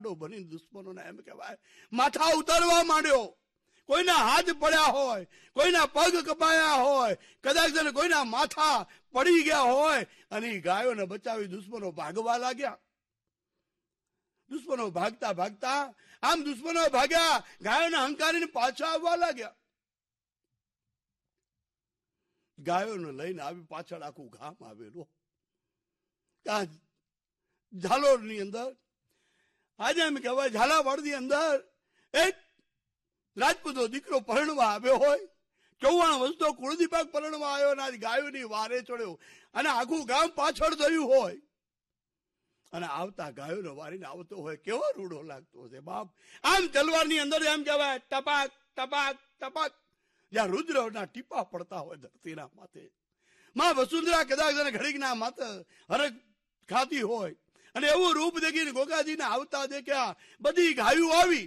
બની દુશ્મનોને એમ કહેવાય માથા ઉતારવા માંડ્યો. કોઈના હાથ પડ્યા હોય, કોઈના પગ કપાયા હોય, કદાચ કોઈના માથા પડી ગયા હોય, અને ગાયોને બચાવી દુશ્મનો ભાગવા લાગ્યા. દુશ્મનો ભાગતા ભાગતા આમ દુશ્મનો ભાગ્યા, ગાયોને હંકારીને પાછા આવવા લાગ્યા. ગાયોને લઈને આવી પાછળ આખું ગામ આવેલું. ત્યાં ઝાલોરની અંદર, આજે એમ કહેવાય ઝાલાવાડની અંદર એક રાજપૂતો દીકરો પરણવા આવ્યો હોય. 94 વર્ષનો કુળદીપક પરણવા આવ્યો અને ગાયોની વારે ચડ્યો અને આખું ગામ પાછળ થયું હોય અને આવતા ગાયોને વારીને આવતો હોય, કેવો રૂડો લાગતો હશે બાપ. આમ તલવારની અંદર એમ કહેવાય ટપાક ટપાક ટપાક, જ્યાં રુદ્રના ટીપા પડતા હોય ધરતીના માથે. માં વસુંધરા કદાચ ઘડીકના માથે હરખ ખાતી હોય અને એવું રૂપ દેખીને ગોગાજીને આવતા દેખ્યા. બધી ગાયું આવી,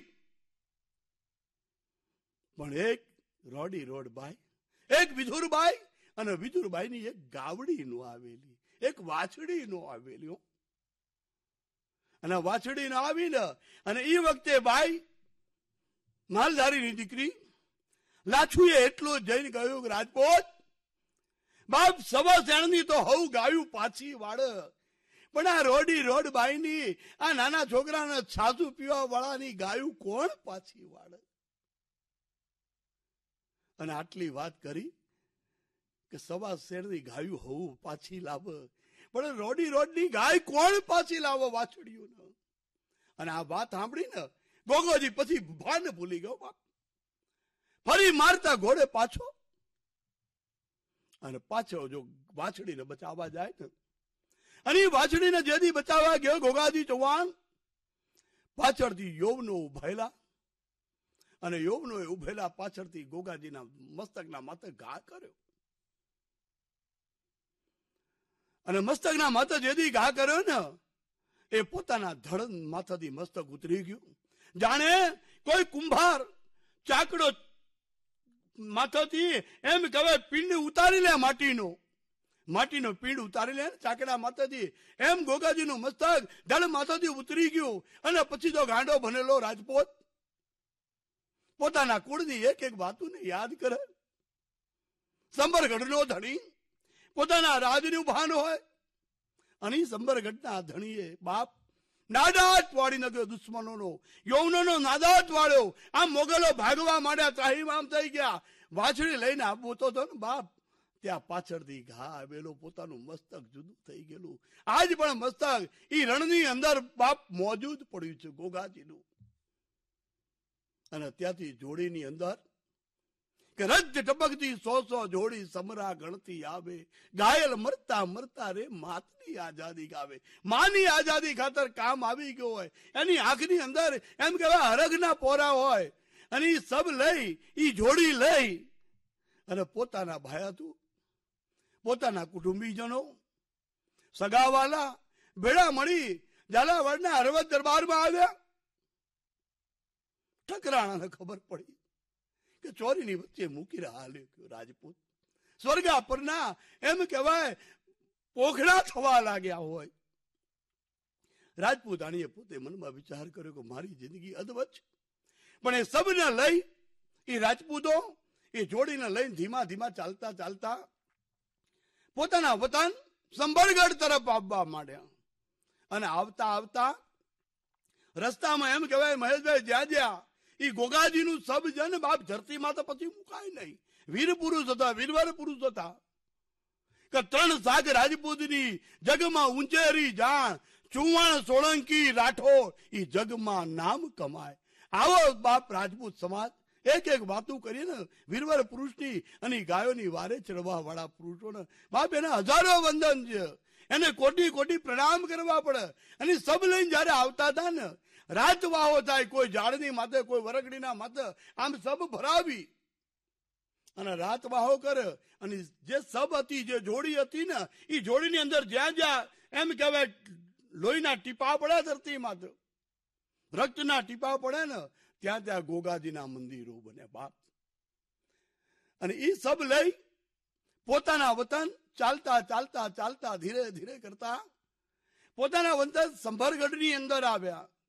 પણ એક રોડી રોડ બાઈ, એક વિધુરબાઈ, અને વિધુરબાઈની એક ગાવડી નો આવેલી, એક વાછડી નો આવેલી. અને વાછડી નો આવીને અને એ વખતે બાઈ માલધારીની દીકરી લાછુએ એટલું જઈને કહ્યું કે રાજપૂત બાપ, સવા શેણની તો હવ ગાયું પાછી વાળ, પણ આ રોડી રોડ બાઈની, આ નાના છોકરાને છાસુ પીવા વાળાની ગાયું કોણ પાછી વાળે? અને આટલી વાત કરી કે સવા શેરની ગાયું હોવું પાછી લાવે, પણ રોડી રોડની ગાય કોણ પાછી લાવે વાછડીયું? અને આ વાત સાંભળીને ગોગોજી પછી ભાન ભૂલી ગયો બાપ. ફરી મારતા ઘોડે પાછો, અને પાછો જો વાછડીને બચાવવા જાય ને, અને એ વાછડીને જેથી બચાવવા ગયો ગોગાજી ચૌહાણ, પાછળથી યૌવનો ઉભેલા, અને યૌવનો ઉભેલા પાછળથી ગોગાજીના મસ્તકના માથે ઘા કર્યો. અને મસ્તકના માથે જેથી ઘા કર્યો ને, એ પોતાના ધડ માથાથી મસ્તક ઉતરી ગયું. જાણે કોઈ કુંભાર ચાકડો માથાથી એમ કહેવાય પિંડ ઉતારી લે, માટીનો પિંડ ઉતારી લે ચાકડા માથાથી, એમ ગોગાજીનું મસ્તક ધડ માથાથી ઉતરી ગયું. અને પછી તો ગાંડો બનેલો રાજપૂત પોતાના કુળની એક એક વાતોને યાદ કરે. સંબરગઢનો ધણી પોતાના રાજનું ભાન હોય, અને સંબરગઢના ધણીએ બાપ નાદાત વાળી નગ્યો દુશ્મનોનો, યૌવનોનો નાદાત વાળ્યો. આમ મોગલો ભાગવા માંડ્યા, ત્રાહીમ આમ થઈ ગયા. વાછડી લઈને આપતો હતો ને બાપ, ત્યાં પાછળથી ઘા આવેલો, પોતાનું મસ્તક જુદું થઈ ગયેલું. આજ પણ મસ્તક ઈ રણની અંદર બાપ મોજૂદ પડ્યું છે ગોગાજીનું. અને ત્યાંથી જોડીની અંદર કે રજ ટપકતી 100 જોડી સમરા ગણતી આવે, ઘાયલ મરતા મરતા રે માતની આઝાદી ગાવે. માની આઝાદી ખાતર કામ આવી ગયો હોય, એની આંખની અંદર એમ કહેવાય હરગના પોરા હોય, અને એ સબ લઈ, એ જોડી લઈ અને પોતાના ભાયાતું, પોતાના કુટુંબીજનો, સગાવાલા ભેળા મળી ઝાલાવાડના હરવદ દરબારમાં આવ્યા. ઠકરાણાને ખબર પડી કે ચોરીની વચ્ચે મૂકી રહ્યા રાજપૂત સ્વર્ગા પરના એમ કહેવાય પોખડા થવા લાગ્યા હોય. રાજપૂતાણીએ પોતે મનમાં વિચાર કર્યો કે મારી જિંદગી અદભુત છે, પણ એ સબને લઈ, એ રાજપૂતો એ જોડીને લઈને ધીમા ધીમા ચાલતા ચાલતા પોતાના વતન સંબરગઢ તરફ આવવા માંડ્યા. અને આવતા આવતા રસ્તામાં એમ કહેવાય મહેશભાઈ જ્યાં જ્યાં એ ગોગાજીનું સબ જન બાપ ધરતીમાં તો પછી મુકાય નહીં. વીર પુરુષ હતા, વીરવર પુરુષ હતા કે 3 સાગ રાજપૂતની જગમાં ઊંચેરી જાણ, ચુવાણ સોળંકી રાઠોડ એ જગમાં નામ કમાય. આવો બાપ રાજપૂત સમાજ એક એક વાતું કરીને વીરવર પુરુષની અને ગાયોની વારે ચડવા વાળા પુરુષોને બાપ એને હજારો વંદન છે, એને કોટી કોટી પ્રણામ કરવા પડે. અને સબ લઈને જયારે આવતા હતા ને, રાત વાહો થાય, કોઈ ઝાડની માથે, કોઈ વરગડીના માથે, આમ સબ ભરાવી અને રાત વાહો કરે. અને જે સબ હતી, જે જોડી હતી ને, એ જોડીની અંદર જ્યાં જ્યાં એમ કહેવાય લોહીના ટીપા પડે ધરતી માથે, રક્તના ટીપા પડે ને, ત્યાં ત્યાં ગોગાજીના મંદિરો બને બાપ. અને એ સબ લઈ પોતાના વતન ચાલતા ચાલતા ચાલતા ધીરે ધીરે કરતા પોતાના વતન સંભરગઢની અંદર આવ્યા.